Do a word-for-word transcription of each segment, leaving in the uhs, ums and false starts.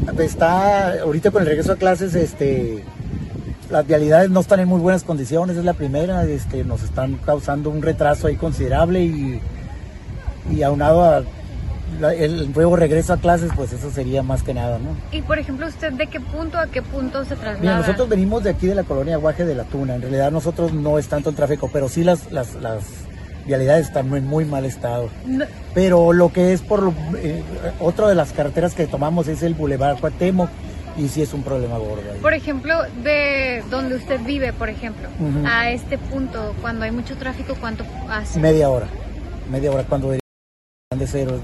está, ahorita con el regreso a clases, este, las vialidades no están en muy buenas condiciones, es la primera, este, nos están causando un retraso ahí considerable y, y aunado a la, el nuevo regreso a clases, pues eso sería más que nada, ¿no? Y por ejemplo, ¿usted de qué punto a qué punto se traslada? Mira, nosotros venimos de aquí de la colonia Aguaje de la Tuna, en realidad nosotros no es tanto el tráfico, pero sí las, las, las vialidades están en muy mal estado. No. Pero lo que es por, eh, otra de las carreteras que tomamos es el Boulevard Cuauhtémoc, y sí es un problema gordo ahí. Por ejemplo, de donde usted vive, por ejemplo, uh-huh. a este punto, cuando hay mucho tráfico, ¿cuánto hace? Media hora, media hora cuando deberían de ser.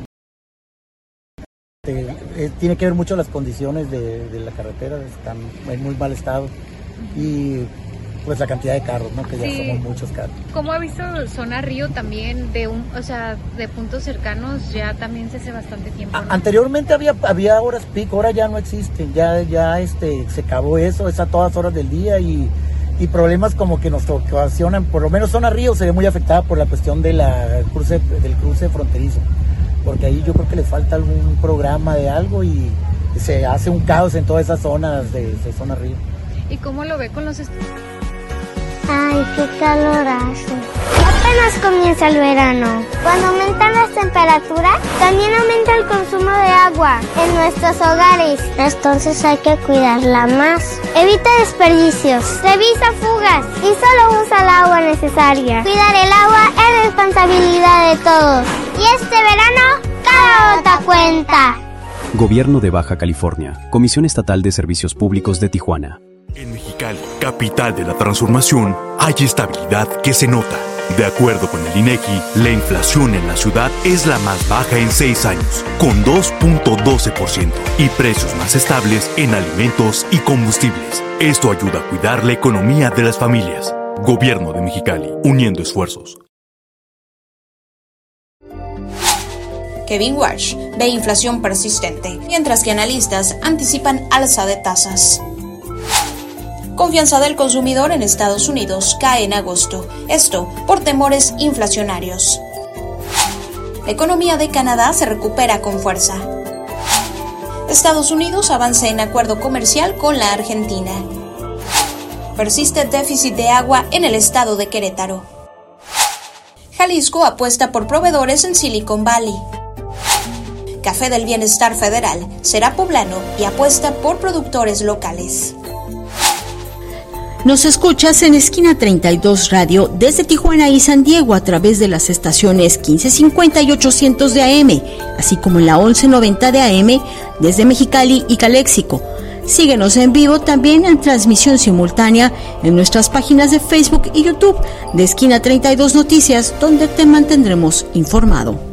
Eh, eh, tiene que ver mucho las condiciones de, de la carretera, están en muy mal estado y pues la cantidad de carros, ¿no? Que ya sí. Somos muchos carros. ¿Cómo ha visto Zona Río también de un, o sea, de puntos cercanos ya también se hace bastante tiempo, ¿no? Anteriormente había había horas pico, ahora ya no existen, ya ya este se acabó eso, es a todas horas del día y y problemas como que nos ocasionan, por lo menos Zona Río se ve muy afectada por la cuestión de la cruce del cruce fronterizo. Porque ahí yo creo que le falta algún programa de algo y se hace un caos en todas esas zonas de, de Zona Río. ¿Y cómo lo ve con los estudiantes? Ay, qué calor hace. Apenas comienza el verano. Cuando aumentan las temperaturas, también aumenta el consumo de agua en nuestros hogares. Entonces hay que cuidarla más. Evita desperdicios, revisa fugas y solo usa el agua necesaria. Cuidar el agua es responsabilidad de todos. Y este verano, cada gota cuenta. Gobierno de Baja California, Comisión Estatal de Servicios Públicos de Tijuana. En Mexicali, capital de la transformación, hay estabilidad que se nota. De acuerdo con el INEGI, la inflación en la ciudad es la más baja en seis años, con dos punto doce por ciento, y precios más estables en alimentos y combustibles. Esto ayuda a cuidar la economía de las familias. Gobierno de Mexicali, uniendo esfuerzos. Kevin Walsh ve inflación persistente, mientras que analistas anticipan alza de tasas. Confianza del consumidor en Estados Unidos cae en agosto, esto por temores inflacionarios. La economía de Canadá se recupera con fuerza. Estados Unidos avanza en acuerdo comercial con la Argentina. Persiste déficit de agua en el estado de Querétaro. Jalisco apuesta por proveedores en Silicon Valley. Café del Bienestar Federal será poblano y apuesta por productores locales. Nos escuchas en Esquina treinta y dos Radio desde Tijuana y San Diego a través de las estaciones quince cincuenta y ochocientos de A M, así como en la once noventa de A M desde Mexicali y Caléxico. Síguenos en vivo también en transmisión simultánea en nuestras páginas de Facebook y YouTube de Esquina treinta y dos Noticias, donde te mantendremos informado.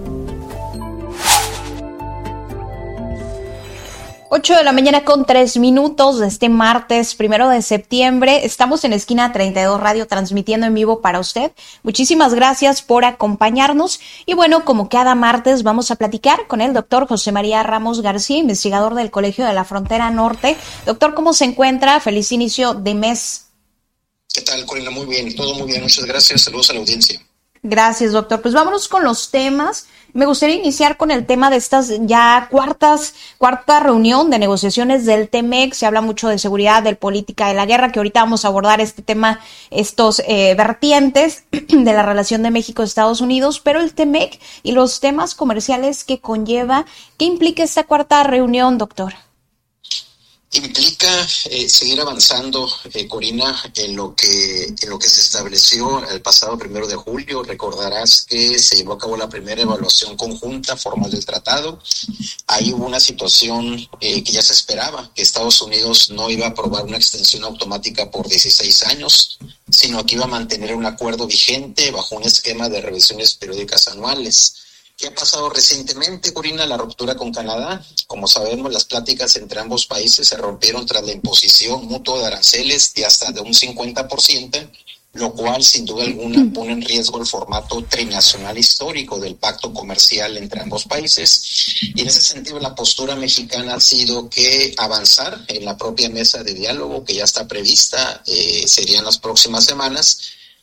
ocho de la mañana con tres minutos de este martes primero de septiembre. Estamos en Esquina treinta y dos Radio transmitiendo en vivo para usted. Muchísimas gracias por acompañarnos. Y bueno, como cada martes vamos a platicar con el doctor José María Ramos García, investigador del Colegio de la Frontera Norte. Doctor, ¿cómo se encuentra? Feliz inicio de mes. ¿Qué tal, Corina? Muy bien, todo muy bien. Muchas gracias. Saludos a la audiencia. Gracias, doctor. Pues vámonos con los temas. Me gustaría iniciar con el tema de estas ya cuartas, cuarta reunión de negociaciones del T M E C. Se habla mucho de seguridad, de política de la guerra, que ahorita vamos a abordar este tema, estos eh, vertientes de la relación de México-Estados Unidos, pero el T M E C y los temas comerciales que conlleva, ¿qué implica esta cuarta reunión, doctor? Implica eh, seguir avanzando, eh, Corina, en lo que en lo que se estableció el pasado primero de julio. Recordarás que se llevó a cabo la primera evaluación conjunta formal del tratado. Ahí hubo una situación eh, que ya se esperaba, que Estados Unidos no iba a aprobar una extensión automática por dieciséis años, sino que iba a mantener un acuerdo vigente bajo un esquema de revisiones periódicas anuales. ¿Qué ha pasado recientemente, Corina? La ruptura con Canadá. Como sabemos, las pláticas entre ambos países se rompieron tras la imposición mutua de aranceles de hasta de un cincuenta por ciento, lo cual sin duda alguna pone en riesgo el formato trinacional histórico del pacto comercial entre ambos países. Y en ese sentido, la postura mexicana ha sido que avanzar en la propia mesa de diálogo que ya está prevista, eh, serían las próximas semanas,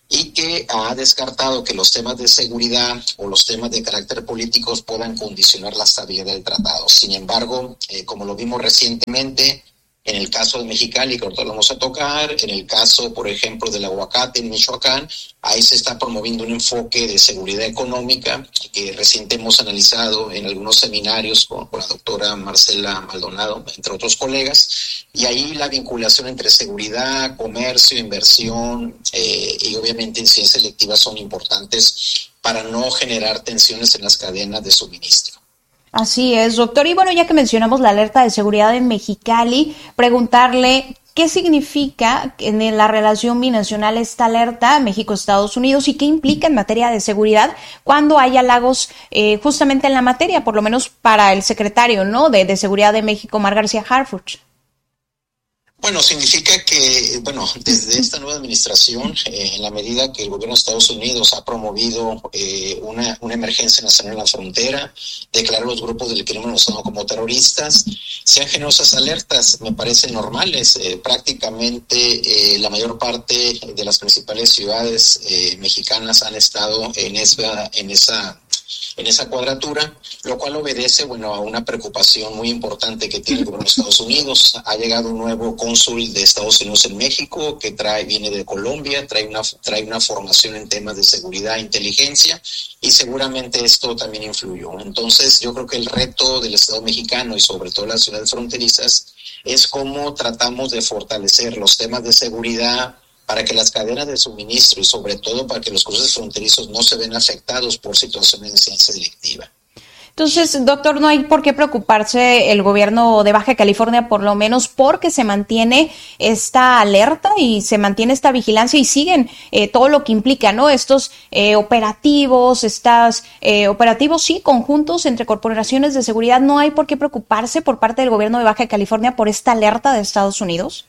y que ha descartado que los temas de seguridad o los temas de carácter políticos puedan condicionar la estabilidad del tratado. Sin embargo, eh, como lo vimos recientemente, en el caso de Mexicali, que ahorita lo vamos a tocar, en el caso, por ejemplo, del aguacate en Michoacán, ahí se está promoviendo un enfoque de seguridad económica que recientemente hemos analizado en algunos seminarios con, con la doctora Marcela Maldonado, entre otros colegas, y ahí la vinculación entre seguridad, comercio, inversión eh, y obviamente incidencias selectivas son importantes para no generar tensiones en las cadenas de suministro. Así es, doctor. Y bueno, ya que mencionamos la alerta de seguridad en Mexicali, preguntarle qué significa en la relación binacional esta alerta México-Estados Unidos y qué implica en materia de seguridad cuando hay halagos eh, justamente en la materia, por lo menos para el secretario, ¿no?, de, de Seguridad de México, Omar García Harfuch. Bueno, significa que, bueno, desde esta nueva administración, eh, en la medida que el gobierno de Estados Unidos ha promovido eh, una, una emergencia nacional en la frontera, declaró los grupos del crimen organizado como terroristas, se han generado esas alertas, me parecen normales. Eh, prácticamente eh, la mayor parte de las principales ciudades eh, mexicanas han estado en esa, en esa en esa cuadratura, lo cual obedece, bueno, a una preocupación muy importante que tiene el gobierno de Estados Unidos. Ha llegado un nuevo cónsul de Estados Unidos en México que trae, viene de Colombia, trae una, trae una formación en temas de seguridad e inteligencia, y seguramente esto también influyó. Entonces, yo creo que el reto del Estado mexicano y sobre todo las ciudades fronterizas es cómo tratamos de fortalecer los temas de seguridad para que las cadenas de suministro y sobre todo para que los cruces fronterizos no se ven afectados por situaciones de incidencia delictiva. Entonces, doctor, no hay por qué preocuparse el gobierno de Baja California, por lo menos porque se mantiene esta alerta y se mantiene esta vigilancia y siguen eh, todo lo que implica, ¿no? Estos eh, operativos, estos eh, operativos, sí, conjuntos entre corporaciones de seguridad. ¿No hay por qué preocuparse por parte del gobierno de Baja California por esta alerta de Estados Unidos?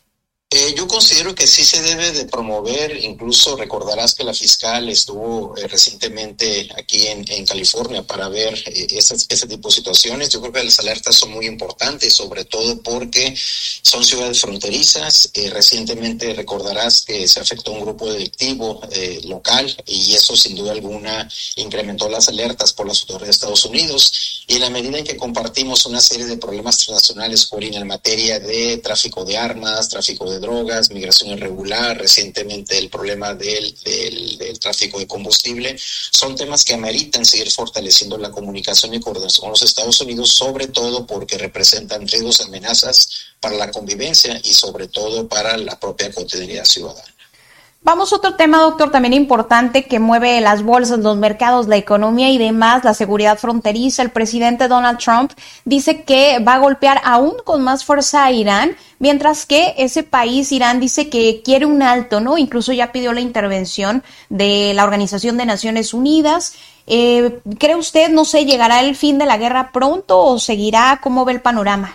Eh, yo considero que sí se debe de promover. Incluso recordarás que la fiscal estuvo eh, recientemente aquí en, en California para ver eh, esas, ese tipo de situaciones. Yo creo que las alertas son muy importantes, sobre todo porque son ciudades fronterizas. Eh, recientemente recordarás que se afectó un grupo delictivo eh, local y eso sin duda alguna incrementó las alertas por las autoridades de Estados Unidos. Y en la medida en que compartimos una serie de problemas transnacionales, Corina, en materia de tráfico de armas, tráfico de drogas, migración irregular, recientemente el problema del, del, del tráfico de combustible, son temas que ameritan seguir fortaleciendo la comunicación y coordinación con los Estados Unidos, sobre todo porque representan riesgos y amenazas para la convivencia y sobre todo para la propia cotidianidad ciudadana. Vamos a otro tema, doctor, también importante que mueve las bolsas, los mercados, la economía y demás, la seguridad fronteriza. El presidente Donald Trump dice que va a golpear aún con más fuerza a Irán, mientras que ese país, Irán, dice que quiere un alto, ¿no? Incluso ya pidió la intervención de la Organización de Naciones Unidas. Eh, ¿Cree usted, no sé, llegará el fin de la guerra pronto o seguirá? ¿Cómo ve el panorama?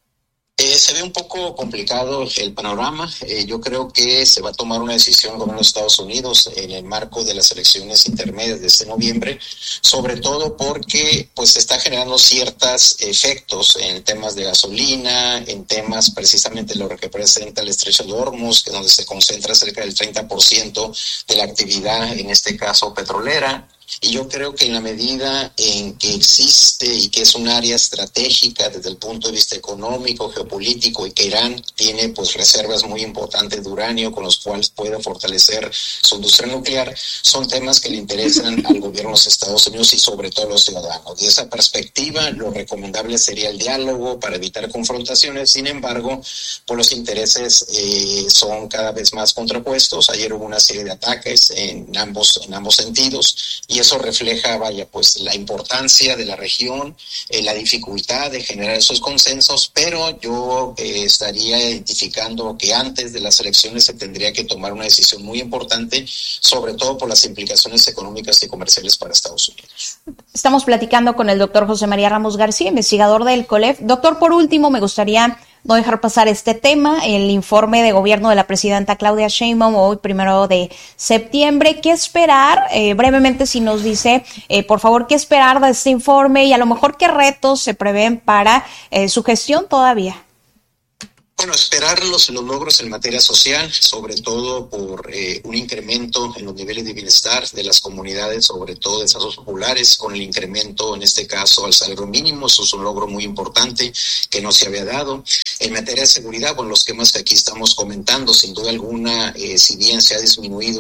Eh, se ve un poco complicado el panorama. Eh, yo creo que se va a tomar una decisión con los Estados Unidos en el marco de las elecciones intermedias de este noviembre, sobre todo porque pues se está generando ciertos efectos en temas de gasolina, en temas precisamente lo que representa el estrecho de Hormuz, que es donde se concentra cerca del treinta por ciento de la actividad, en este caso petrolera. Y yo creo que en la medida en que existe y que es un área estratégica desde el punto de vista económico, geopolítico, y que Irán tiene pues reservas muy importantes de uranio con los cuales puede fortalecer su industria nuclear, son temas que le interesan al gobierno de los Estados Unidos y sobre todo a los ciudadanos. De esa perspectiva, lo recomendable sería el diálogo para evitar confrontaciones. Sin embargo, pues los intereses eh, son cada vez más contrapuestos. Ayer hubo una serie de ataques en ambos, en ambos sentidos. Y eso refleja, vaya, pues la importancia de la región, eh, la dificultad de generar esos consensos, pero yo eh, estaría identificando que antes de las elecciones se tendría que tomar una decisión muy importante, sobre todo por las implicaciones económicas y comerciales para Estados Unidos. Estamos platicando con el doctor José María Ramos García, investigador del COLEF. Doctor, por último, me gustaría no dejar pasar este tema, el informe de gobierno de la presidenta Claudia Sheinbaum hoy primero de septiembre. ¿Qué esperar? Eh, brevemente, si nos dice, eh, por favor, ¿qué esperar de este informe y a lo mejor qué retos se prevén para eh, su gestión todavía? Bueno, esperar los, los logros en materia social, sobre todo por eh, un incremento en los niveles de bienestar de las comunidades, sobre todo de estratos populares, con el incremento, en este caso, al salario mínimo. Eso es un logro muy importante que no se había dado. En materia de seguridad, con los temas que aquí estamos comentando, sin duda alguna, eh, si bien se ha disminuido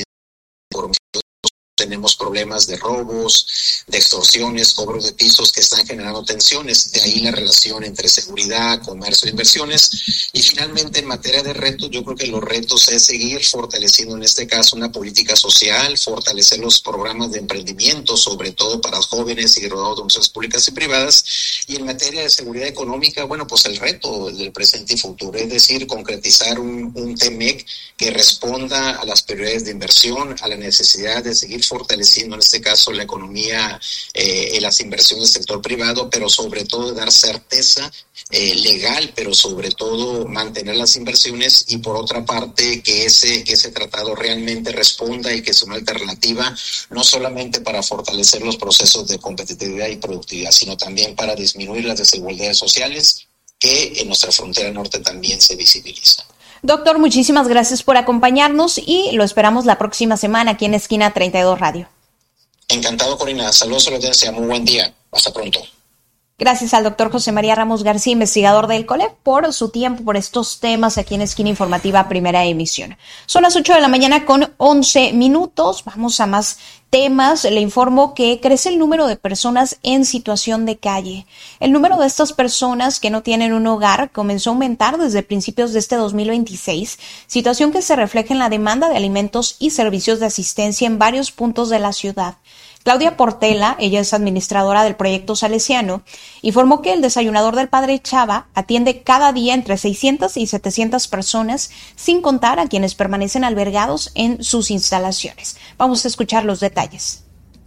por tenemos problemas de robos, de extorsiones, cobros de pisos que están generando tensiones. De ahí la relación entre seguridad, comercio e inversiones. Y finalmente, en materia de retos, yo creo que los retos es seguir fortaleciendo en este caso una política social, fortalecer los programas de emprendimiento, sobre todo para jóvenes y rodeados de universidades públicas y privadas. Y en materia de seguridad económica, bueno, pues el reto del presente y futuro, es decir, concretizar un, un T M E C que responda a las prioridades de inversión, a la necesidad de seguir fortaleciendo en este caso la economía eh, y las inversiones del sector privado, pero sobre todo dar certeza eh, legal, pero sobre todo mantener las inversiones, y por otra parte que ese, que ese tratado realmente responda y que sea una alternativa no solamente para fortalecer los procesos de competitividad y productividad, sino también para disminuir las desigualdades sociales que en nuestra frontera norte también se visibilizan. Doctor, muchísimas gracias por acompañarnos y lo esperamos la próxima semana aquí en Esquina treinta y dos Radio. Encantado, Corina. Saludos a la audiencia. Muy buen día. Hasta pronto. Gracias al doctor José María Ramos García, investigador del COLEP, por su tiempo, por estos temas aquí en Esquina Informativa, primera emisión. Son las ocho de la mañana con once minutos. Vamos a más temas. Le informo que crece el número de personas en situación de calle. El número de estas personas que no tienen un hogar comenzó a aumentar desde principios de este dos mil veintiséis, situación que se refleja en la demanda de alimentos y servicios de asistencia en varios puntos de la ciudad. Claudia Portela, ella es administradora del proyecto Salesiano, informó que el desayunador del Padre Chava atiende cada día entre seiscientas y setecientas personas, sin contar a quienes permanecen albergados en sus instalaciones. Vamos a escuchar los detalles.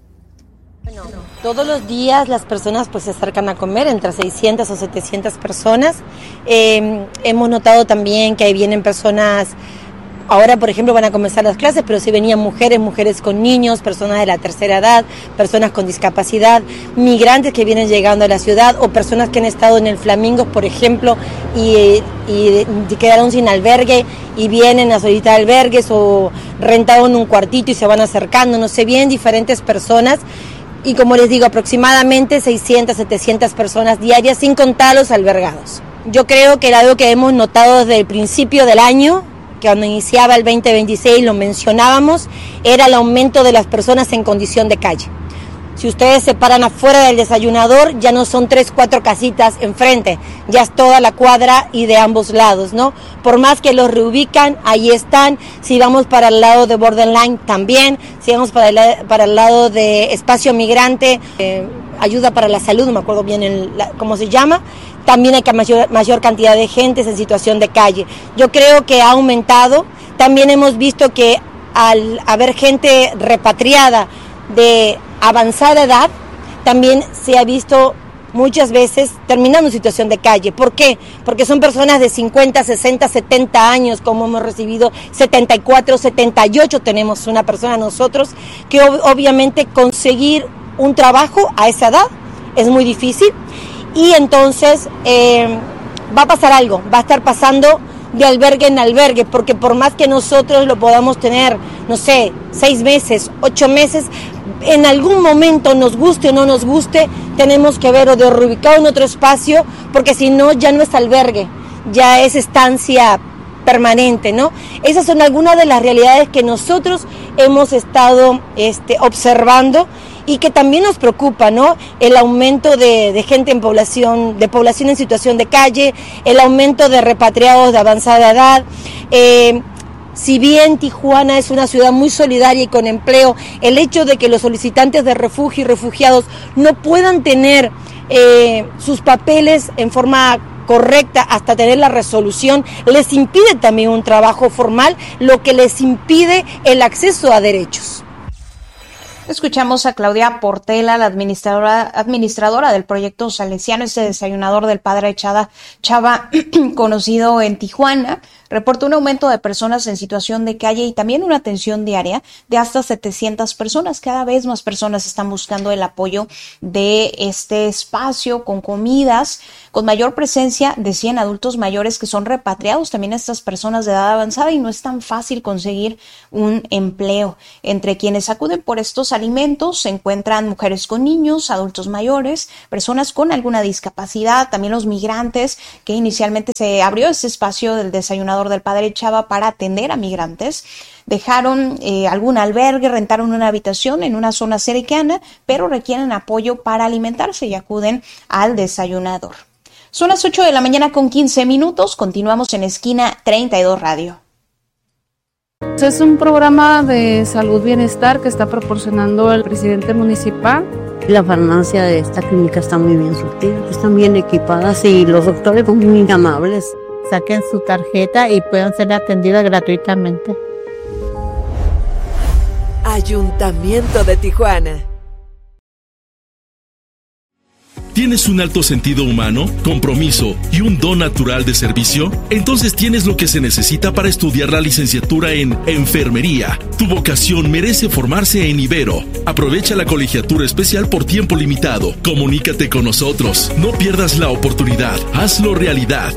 Bueno, todos los días las personas pues se acercan a comer, entre seiscientas o setecientas personas. Eh, hemos notado también que ahí vienen personas. Ahora, por ejemplo, van a comenzar las clases, pero si venían mujeres, mujeres con niños, personas de la tercera edad, personas con discapacidad, migrantes que vienen llegando a la ciudad o personas que han estado en el Flamingos, por ejemplo, y, y, y quedaron sin albergue y vienen a solicitar albergues o rentaron un cuartito y se van acercando, no sé, bien diferentes personas. Y como les digo, aproximadamente seiscientas, setecientas personas diarias, sin contar los albergados. Yo creo que era algo que hemos notado desde el principio del año, que cuando iniciaba el veinte veintiséis lo mencionábamos, era el aumento de las personas en condición de calle. Si ustedes se paran afuera del desayunador, ya no son tres, cuatro casitas enfrente, ya es toda la cuadra y de ambos lados, ¿no? Por más que los reubican, ahí están. Si vamos para el lado de Borderline, también. Si vamos para el, para el lado de Espacio Migrante, eh, Ayuda para la Salud, no me acuerdo bien el, la, cómo se llama, también hay mayor, mayor cantidad de gente en situación de calle. Yo creo que ha aumentado. También hemos visto que al haber gente repatriada de avanzada edad, también se ha visto muchas veces terminando en situación de calle. ¿Por qué? Porque son personas de cincuenta, sesenta, setenta años, como hemos recibido, setenta y cuatro, setenta y ocho, tenemos una persona nosotros, que ob- obviamente conseguir un trabajo a esa edad es muy difícil. Y entonces eh, va a pasar algo, va a estar pasando de albergue en albergue, porque por más que nosotros lo podamos tener, no sé, seis meses, ocho meses, en algún momento, nos guste o no nos guste, tenemos que ver o de reubicar en otro espacio, porque si no, ya no es albergue, ya es estancia permanente, ¿no? Esas son algunas de las realidades que nosotros hemos estado este, observando y que también nos preocupa, ¿no? El aumento de, de gente en población, de población en situación de calle, el aumento de repatriados de avanzada edad. Eh, si bien Tijuana es una ciudad muy solidaria y con empleo, el hecho de que los solicitantes de refugio y refugiados no puedan tener eh, sus papeles en forma correcta hasta tener la resolución, les impide también un trabajo formal, lo que les impide el acceso a derechos. Escuchamos a Claudia Portela, la administradora, administradora del proyecto salesiano, este desayunador del Padre Chava, Chava conocido en Tijuana. Reportó un aumento de personas en situación de calle y también una atención diaria de hasta setecientas personas. Cada vez más personas están buscando el apoyo de este espacio con comidas, con mayor presencia de cien adultos mayores que son repatriados, también estas personas de edad avanzada, y no es tan fácil conseguir un empleo. Entre quienes acuden por estos alimentos se encuentran mujeres con niños, adultos mayores, personas con alguna discapacidad, también los migrantes, que inicialmente se abrió este espacio del desayunador del Padre Chava para atender a migrantes. Dejaron eh, algún albergue, rentaron una habitación en una zona cercana, pero requieren apoyo para alimentarse y acuden al desayunador. Son las ocho de la mañana con quince minutos. Continuamos en Esquina treinta y dos Radio. Es un programa de salud bienestar que está proporcionando el presidente municipal. La farmacia de esta clínica está muy bien surtida, están bien equipadas y los doctores son muy amables. Saquen su tarjeta y puedan ser atendidas gratuitamente. Ayuntamiento de Tijuana. ¿Tienes un alto sentido humano, compromiso y un don natural de servicio? Entonces tienes lo que se necesita para estudiar la licenciatura en Enfermería. Tu vocación merece formarse en Ibero. Aprovecha la colegiatura especial por tiempo limitado. Comunícate con nosotros. No pierdas la oportunidad. Hazlo realidad.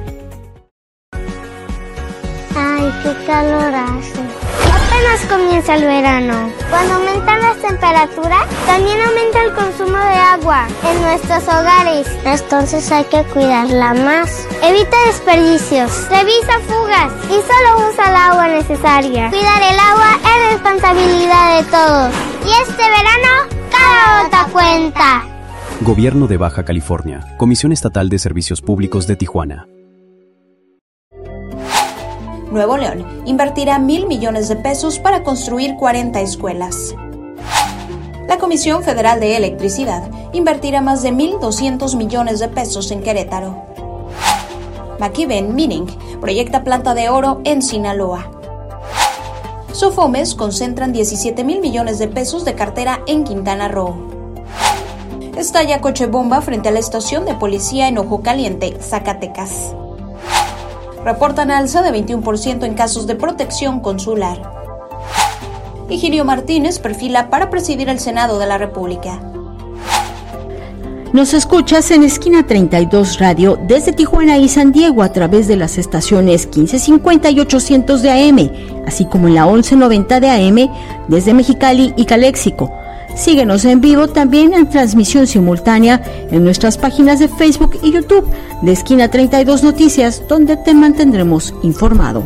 Ay, qué calor hace. Apenas comienza el verano. Cuando aumentan las temperaturas, también aumenta el consumo de agua en nuestros hogares. Entonces hay que cuidarla más. Evita desperdicios, revisa fugas y solo usa el agua necesaria. Cuidar el agua es responsabilidad de todos. Y este verano, cada gota cuenta. Gobierno de Baja California, Comisión Estatal de Servicios Públicos de Tijuana. Nuevo León invertirá mil millones de pesos para construir cuarenta escuelas. La Comisión Federal de Electricidad invertirá más de mil doscientos millones de pesos en Querétaro. McKibben Mining proyecta planta de oro en Sinaloa. Sofomes concentran diecisiete mil millones de pesos de cartera en Quintana Roo. Estalla coche bomba frente a la estación de policía en Ojo Caliente, Zacatecas. Reportan alza de veintiuno por ciento en casos de protección consular. Higinio Martínez perfila para presidir el Senado de la República. Nos escuchas en Esquina treinta y dos Radio desde Tijuana y San Diego a través de las estaciones quince cincuenta y ochocientos de A M, así como en la once noventa de A M desde Mexicali y Caléxico. Síguenos en vivo también en transmisión simultánea en nuestras páginas de Facebook y YouTube de Esquina treinta y dos Noticias, donde te mantendremos informado.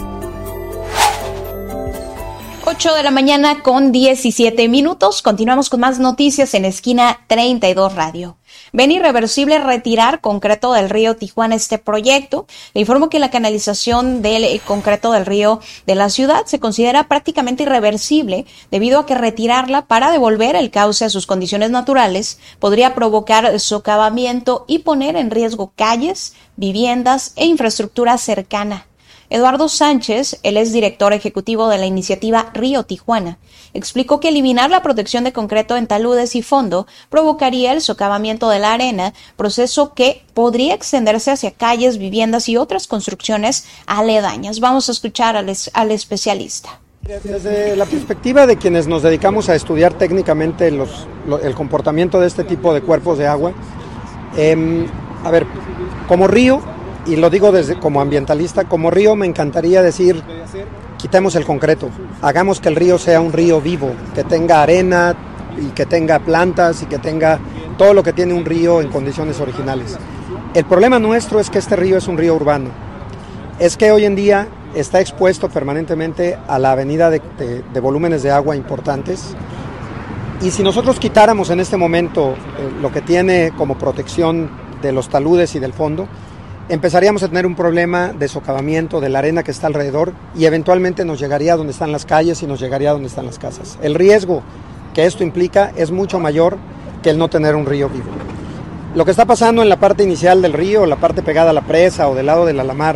ocho de la mañana con diecisiete minutos. Continuamos con más noticias en Esquina treinta y dos Radio. Ven irreversible retirar concreto del río Tijuana este proyecto. Le informo que la canalización del concreto del río de la ciudad se considera prácticamente irreversible debido a que retirarla para devolver el cauce a sus condiciones naturales podría provocar socavamiento y poner en riesgo calles, viviendas e infraestructura cercana. Eduardo Sánchez, él es director ejecutivo de la iniciativa Río Tijuana, explicó que eliminar la protección de concreto en taludes y fondo provocaría el socavamiento de la arena, proceso que podría extenderse hacia calles, viviendas y otras construcciones aledañas. Vamos a escuchar al, es, al especialista. Desde la perspectiva de quienes nos dedicamos a estudiar técnicamente los, lo, el comportamiento de este tipo de cuerpos de agua, eh, a ver, como río, y lo digo desde como ambientalista, como río me encantaría decir, quitemos el concreto, hagamos que el río sea un río vivo, que tenga arena y que tenga plantas y que tenga todo lo que tiene un río en condiciones originales. El problema nuestro es que este río es un río urbano, es que hoy en día está expuesto permanentemente a la avenida de, de, de volúmenes de agua importantes, y si nosotros quitáramos en este momento eh, lo que tiene como protección de los taludes y del fondo, empezaríamos a tener un problema de socavamiento de la arena que está alrededor y eventualmente nos llegaría a donde están las calles y nos llegaría a donde están las casas. El riesgo que esto implica es mucho mayor que el no tener un río vivo. Lo que está pasando en la parte inicial del río, la parte pegada a la presa o del lado del Alamar,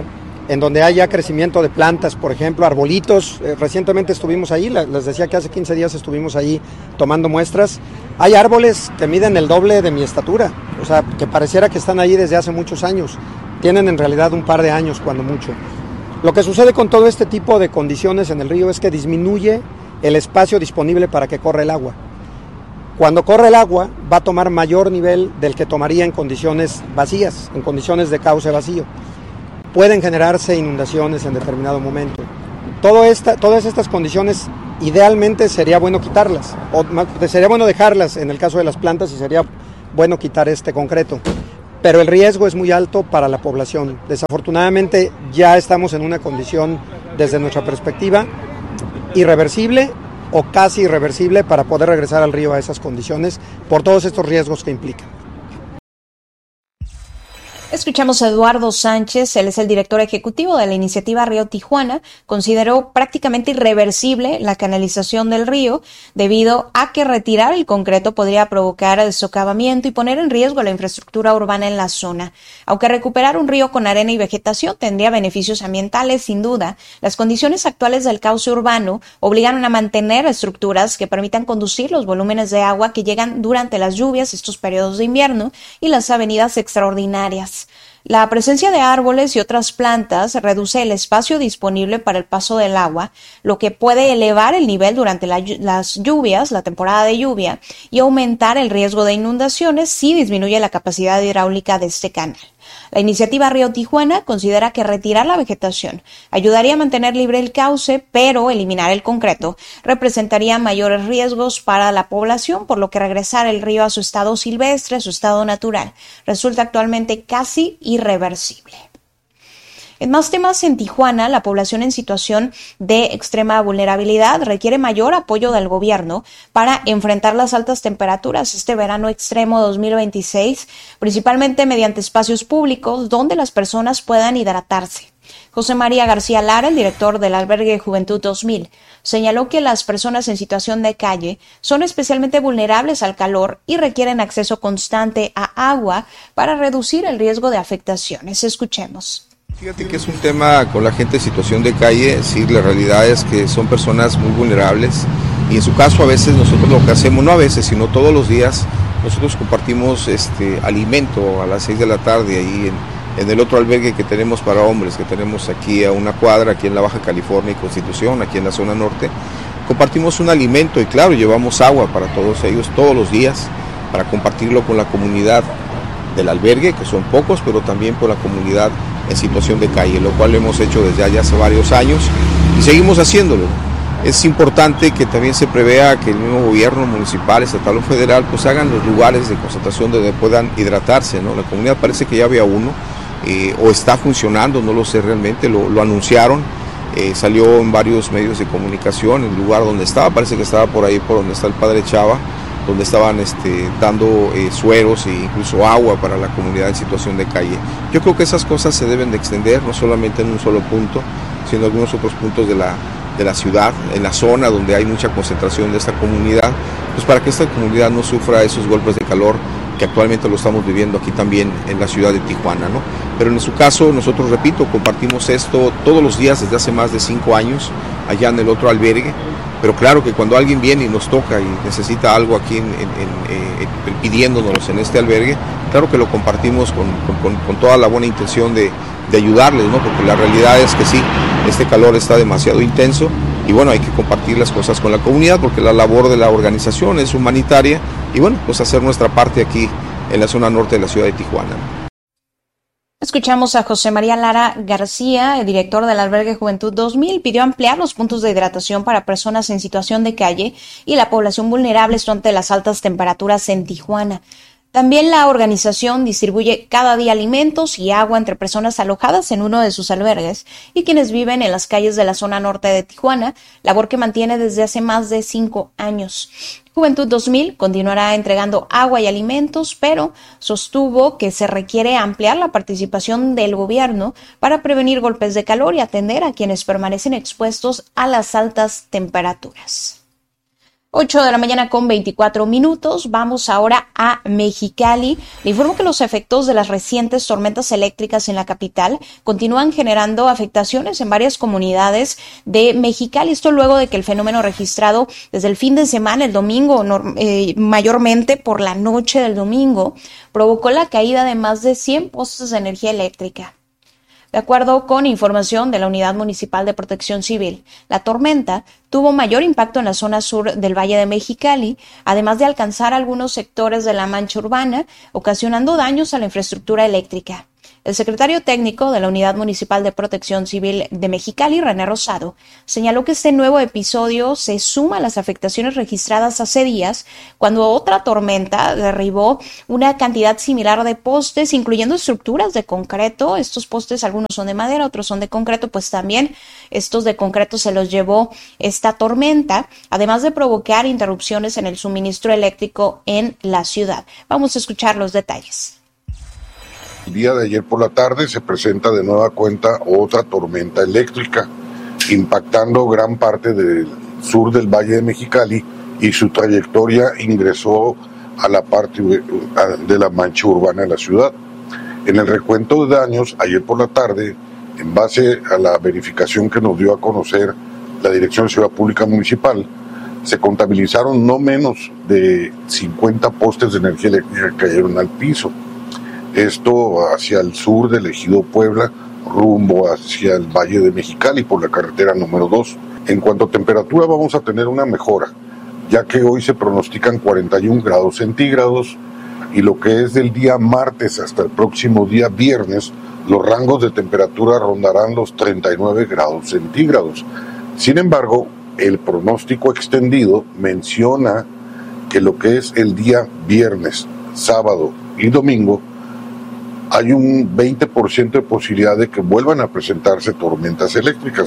en donde hay ya crecimiento de plantas, por ejemplo, arbolitos. Eh, recientemente estuvimos ahí, les decía que hace quince días estuvimos ahí tomando muestras. Hay árboles que miden el doble de mi estatura, o sea, que pareciera que están ahí desde hace muchos años. Tienen en realidad un par de años, cuando mucho. Lo que sucede con todo este tipo de condiciones en el río es que disminuye el espacio disponible para que corra el agua. Cuando corre el agua, va a tomar mayor nivel del que tomaría en condiciones vacías, en condiciones de cauce vacío. Pueden generarse inundaciones en determinado momento. Todo esta, todas estas condiciones, idealmente sería bueno quitarlas, o sería bueno dejarlas en el caso de las plantas y sería bueno quitar este concreto. Pero el riesgo es muy alto para la población. Desafortunadamente ya estamos en una condición, desde nuestra perspectiva, irreversible o casi irreversible para poder regresar al río a esas condiciones por todos estos riesgos que implica. Escuchamos a Eduardo Sánchez, él es el director ejecutivo de la iniciativa Río Tijuana. Consideró prácticamente irreversible la canalización del río debido a que retirar el concreto podría provocar el socavamiento y poner en riesgo la infraestructura urbana en la zona. Aunque recuperar un río con arena y vegetación tendría beneficios ambientales, sin duda, las condiciones actuales del cauce urbano obligan a mantener estructuras que permitan conducir los volúmenes de agua que llegan durante las lluvias, estos periodos de invierno, y las avenidas extraordinarias. La presencia de árboles y otras plantas reduce el espacio disponible para el paso del agua, lo que puede elevar el nivel durante la, las lluvias, la temporada de lluvia, y aumentar el riesgo de inundaciones si disminuye la capacidad hidráulica de este canal. La iniciativa Río Tijuana considera que retirar la vegetación ayudaría a mantener libre el cauce, pero eliminar el concreto representaría mayores riesgos para la población, por lo que regresar el río a su estado silvestre, a su estado natural, resulta actualmente casi irreversible. En más temas, en Tijuana, la población en situación de extrema vulnerabilidad requiere mayor apoyo del gobierno para enfrentar las altas temperaturas este verano extremo dos mil veintiséis, principalmente mediante espacios públicos donde las personas puedan hidratarse. José María García Lara, el director del albergue Juventud dos mil, señaló que las personas en situación de calle son especialmente vulnerables al calor y requieren acceso constante a agua para reducir el riesgo de afectaciones. Escuchemos. Fíjate que es un tema con la gente en situación de calle. Sí, la realidad es que son personas muy vulnerables y en su caso a veces nosotros lo que hacemos, no a veces, sino todos los días, nosotros compartimos este alimento a las seis de la tarde ahí en, en el otro albergue que tenemos para hombres, que tenemos aquí a una cuadra, aquí en la Baja California y Constitución, aquí en la zona norte. Compartimos un alimento y claro, llevamos agua para todos ellos todos los días para compartirlo con la comunidad del albergue, que son pocos, pero también con la comunidad en situación de calle, lo cual lo hemos hecho desde allá hace varios años y seguimos haciéndolo. Es importante que también se prevea que el mismo gobierno municipal, estatal o federal, pues hagan los lugares de concentración donde puedan hidratarse, ¿no? La comunidad parece que ya había uno, eh, o está funcionando, no lo sé realmente, lo, lo anunciaron, eh, salió en varios medios de comunicación, el lugar donde estaba, parece que estaba por ahí por donde está el Padre Chava, donde estaban este, dando eh, sueros e incluso agua para la comunidad en situación de calle. Yo creo que esas cosas se deben de extender, no solamente en un solo punto, sino en algunos otros puntos de la, de la ciudad, en la zona donde hay mucha concentración de esta comunidad, pues para que esta comunidad no sufra esos golpes de calor que actualmente lo estamos viviendo aquí también en la ciudad de Tijuana, ¿no? Pero en su caso, nosotros, repito, compartimos esto todos los días desde hace más de cinco años, allá en el otro albergue. Pero claro que cuando alguien viene y nos toca y necesita algo aquí en, en, en, eh, pidiéndonos en este albergue, claro que lo compartimos con, con, con toda la buena intención de, de ayudarles, ¿no? Porque la realidad es que sí, este calor está demasiado intenso y bueno, hay que compartir las cosas con la comunidad porque la labor de la organización es humanitaria y bueno, pues hacer nuestra parte aquí en la zona norte de la ciudad de Tijuana. Escuchamos a José María Lara García, el director del albergue Juventud dos mil, pidió ampliar los puntos de hidratación para personas en situación de calle y la población vulnerable ante las altas temperaturas en Tijuana. También la organización distribuye cada día alimentos y agua entre personas alojadas en uno de sus albergues y quienes viven en las calles de la zona norte de Tijuana, labor que mantiene desde hace más de cinco años. Juventud dos mil continuará entregando agua y alimentos, pero sostuvo que se requiere ampliar la participación del gobierno para prevenir golpes de calor y atender a quienes permanecen expuestos a las altas temperaturas. ocho de la mañana con veinticuatro minutos. Vamos ahora a Mexicali. Le informo que los efectos de las recientes tormentas eléctricas en la capital continúan generando afectaciones en varias comunidades de Mexicali. Esto luego de que el fenómeno registrado desde el fin de semana, el domingo, eh, mayormente por la noche del domingo, provocó la caída de más de cien postes de energía eléctrica. De acuerdo con información de la Unidad Municipal de Protección Civil, la tormenta tuvo mayor impacto en la zona sur del Valle de Mexicali, además de alcanzar algunos sectores de la mancha urbana, ocasionando daños a la infraestructura eléctrica. El secretario técnico de la Unidad Municipal de Protección Civil de Mexicali, René Rosado, señaló que este nuevo episodio se suma a las afectaciones registradas hace días, cuando otra tormenta derribó una cantidad similar de postes, incluyendo estructuras de concreto. Estos postes, algunos son de madera, otros son de concreto, pues también estos de concreto se los llevó esta tormenta, además de provocar interrupciones en el suministro eléctrico en la ciudad. Vamos a escuchar los detalles. El día de ayer por la tarde se presenta de nueva cuenta otra tormenta eléctrica, impactando gran parte del sur del Valle de Mexicali, y su trayectoria ingresó a la parte de la mancha urbana de la ciudad. En el recuento de daños, ayer por la tarde, en base a la verificación que nos dio a conocer la Dirección de Seguridad Pública Municipal, se contabilizaron no menos de cincuenta postes de energía eléctrica que cayeron al piso. Esto hacia el sur del Ejido Puebla, rumbo hacia el Valle de Mexicali por la carretera número dos. En cuanto a temperatura, vamos a tener una mejora, ya que hoy se pronostican cuarenta y un grados centígrados, y lo que es del día martes hasta el próximo día viernes, los rangos de temperatura rondarán los treinta y nueve grados centígrados. Sin embargo, el pronóstico extendido menciona que lo que es el día viernes, sábado y domingo, hay un veinte por ciento de posibilidad de que vuelvan a presentarse tormentas eléctricas.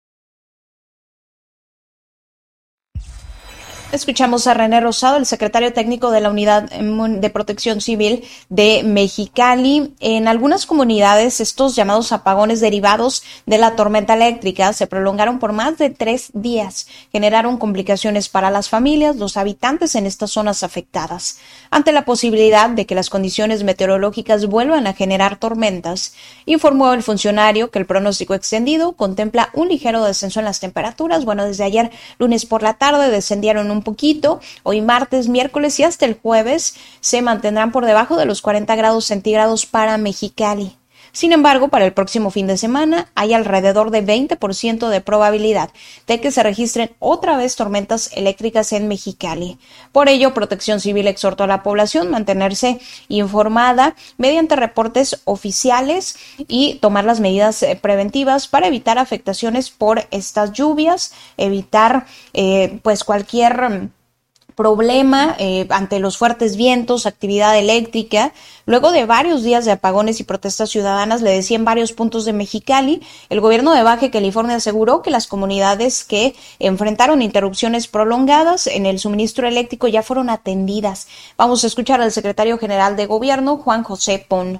Escuchamos a René Rosado, el secretario técnico de la Unidad de Protección Civil de Mexicali. En algunas comunidades, estos llamados apagones derivados de la tormenta eléctrica se prolongaron por más de tres días. Generaron complicaciones para las familias, los habitantes en estas zonas afectadas. Ante la posibilidad de que las condiciones meteorológicas vuelvan a generar tormentas, informó el funcionario que el pronóstico extendido contempla un ligero descenso en las temperaturas. Bueno, desde ayer lunes por la tarde descendieron un poquito, hoy martes, miércoles y hasta el jueves se mantendrán por debajo de los cuarenta grados centígrados para Mexicali. Sin embargo, para el próximo fin de semana hay alrededor de veinte por ciento de probabilidad de que se registren otra vez tormentas eléctricas en Mexicali. Por ello, Protección Civil exhortó a la población a mantenerse informada mediante reportes oficiales y tomar las medidas preventivas para evitar afectaciones por estas lluvias, evitar eh, pues cualquier problema eh, ante los fuertes vientos, actividad eléctrica. Luego de varios días de apagones y protestas ciudadanas, le decía, en varios puntos de Mexicali, el gobierno de Baja California aseguró que las comunidades que enfrentaron interrupciones prolongadas en el suministro eléctrico ya fueron atendidas. Vamos a escuchar al secretario general de gobierno, Juan José Pon.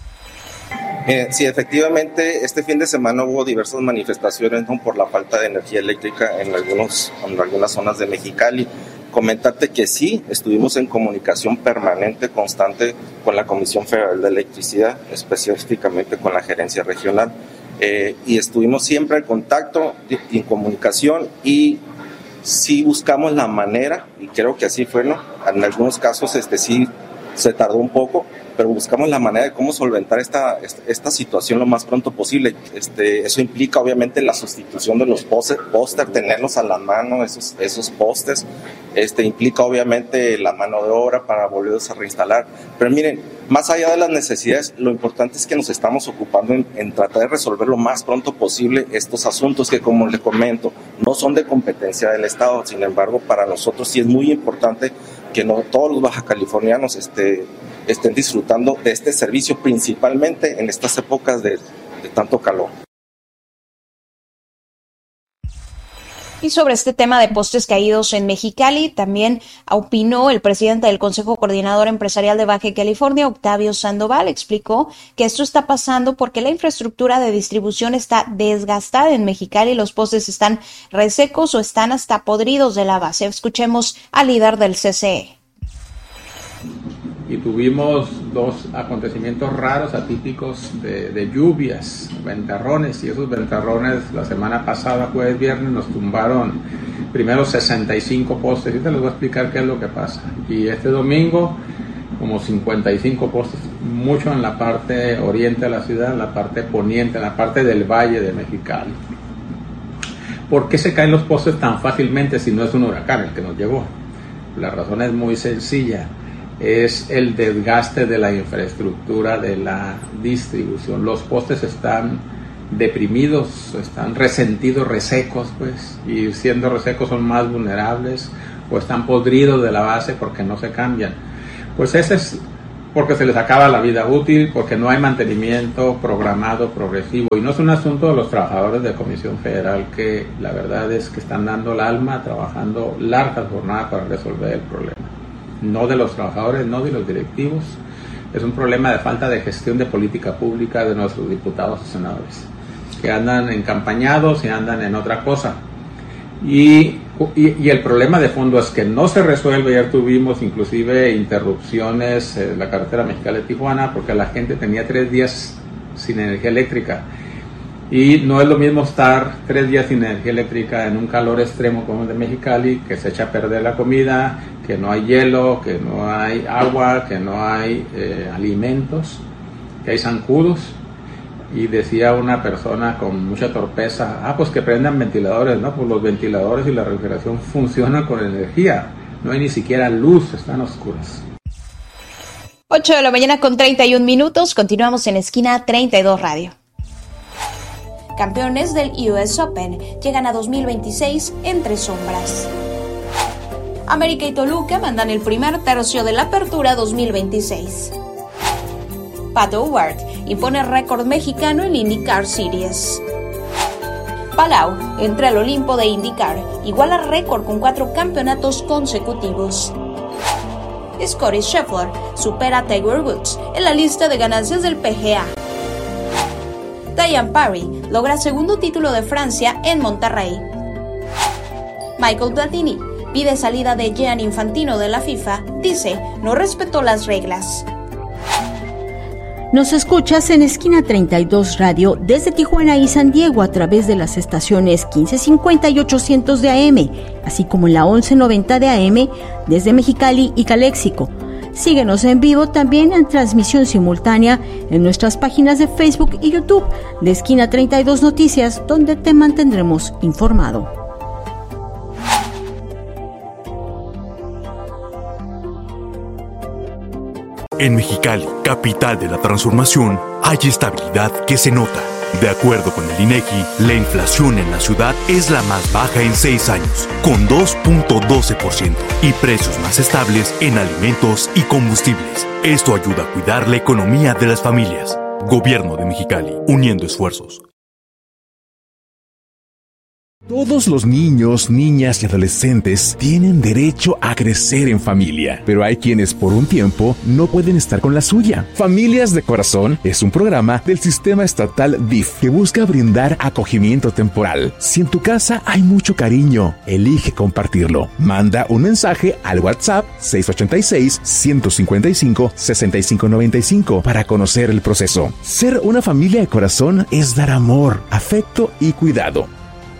Eh, sí, efectivamente, este fin de semana hubo diversas manifestaciones, ¿no?, por la falta de energía eléctrica en, algunos, en algunas zonas de Mexicali. Comentarte que sí, estuvimos en comunicación permanente, constante con la Comisión Federal de Electricidad, específicamente con la Gerencia Regional, eh, y estuvimos siempre en contacto, en comunicación, y sí buscamos la manera, y creo que así fue, ¿no? En algunos casos este sí se tardó un poco, pero buscamos la manera de cómo solventar esta, esta situación lo más pronto posible. Este, eso implica obviamente la sustitución de los póster, tenerlos a la mano, esos, esos postes, este, implica obviamente la mano de obra para volverlos a reinstalar. Pero miren, más allá de las necesidades, lo importante es que nos estamos ocupando en, en tratar de resolver lo más pronto posible estos asuntos que, como les comento, no son de competencia del Estado. Sin embargo, para nosotros sí es muy importante que no, todos los bajacalifornianos este, estén disfrutando de este servicio, principalmente en estas épocas de, de tanto calor. Y sobre este tema de postes caídos en Mexicali, también opinó el presidente del Consejo Coordinador Empresarial de Baja California, Octavio Sandoval. Explicó que esto está pasando porque la infraestructura de distribución está desgastada en Mexicali, los postes están resecos o están hasta podridos de la base. Escuchemos al líder del C C E. Y tuvimos dos acontecimientos raros, atípicos de, de lluvias, ventarrones, y esos ventarrones la semana pasada, jueves, viernes, nos tumbaron primero sesenta y cinco postes, y te les voy a explicar qué es lo que pasa. Y este domingo, como cincuenta y cinco postes, mucho en la parte oriente de la ciudad, en la parte poniente, en la parte del valle de Mexicali. ¿Por qué se caen los postes tan fácilmente si no es un huracán el que nos llegó? La razón es muy sencilla. Es el desgaste de la infraestructura de la distribución. Los postes están deprimidos, están resentidos, resecos, pues, y siendo resecos son más vulnerables, o están podridos de la base porque no se cambian. Pues ese es porque se les acaba la vida útil, porque no hay mantenimiento programado, progresivo, y no es un asunto de los trabajadores de Comisión Federal, que la verdad es que están dando el alma, trabajando largas jornadas para resolver el problema. No de los trabajadores, no de los directivos. Es un problema de falta de gestión de política pública de nuestros diputados y senadores, que andan encampañados y andan en otra cosa. Y, y, y el problema de fondo es que no se resuelve. Ayer tuvimos inclusive interrupciones en la carretera Mexicali-Tijuana porque la gente tenía tres días sin energía eléctrica. Y no es lo mismo estar tres días sin energía eléctrica en un calor extremo como el de Mexicali, que se echa a perder la comida, que no hay hielo, que no hay agua, que no hay eh, alimentos, que hay zancudos. Y decía una persona con mucha torpeza, ah, pues que prendan ventiladores, ¿no? Pues los ventiladores y la refrigeración funcionan con energía, no hay ni siquiera luz, están oscuras. ocho de la mañana con treinta y un minutos, continuamos en Esquina treinta y dos Radio. Campeones del U S Open llegan a dos mil veintiséis entre sombras. América y Toluca mandan el primer tercio de la Apertura dos mil veintiséis. Pato O'Ward impone récord mexicano en IndyCar Series. Palau entra al Olimpo de IndyCar, iguala récord con cuatro campeonatos consecutivos. Scottie Scheffler supera a Tiger Woods en la lista de ganancias del P G A. Diane Parry logra segundo título de Francia en Monterrey. Michael Platini pide salida de Gianni Infantino de la FIFA, dice no respetó las reglas. Nos escuchas en Esquina treinta y dos Radio desde Tijuana y San Diego a través de las estaciones quince cincuenta y ochocientos de A M, así como en la once noventa de A M desde Mexicali y Caléxico. Síguenos en vivo también en transmisión simultánea en nuestras páginas de Facebook y YouTube de Esquina treinta y dos Noticias, donde te mantendremos informado. En Mexicali, capital de la transformación, hay estabilidad que se nota. De acuerdo con el INEGI, la inflación en la ciudad es la más baja en seis años, con dos punto doce por ciento, y precios más estables en alimentos y combustibles. Esto ayuda a cuidar la economía de las familias. Gobierno de Mexicali, uniendo esfuerzos. Todos los niños, niñas y adolescentes tienen derecho a crecer en familia, pero hay quienes por un tiempo no pueden estar con la suya. Familias de Corazón es un programa del Sistema Estatal D I F que busca brindar acogimiento temporal. Si en tu casa hay mucho cariño, elige compartirlo. Manda un mensaje al WhatsApp seis ocho seis, uno cinco cinco, seis cinco nueve cinco para conocer el proceso. Ser una familia de corazón es dar amor, afecto y cuidado.